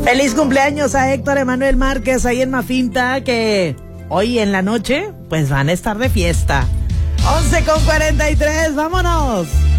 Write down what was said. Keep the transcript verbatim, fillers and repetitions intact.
Feliz cumpleaños a Héctor Emanuel Márquez ahí en Mafinta, que hoy en la noche pues van a estar de fiesta. once con cuarenta y tres, vámonos.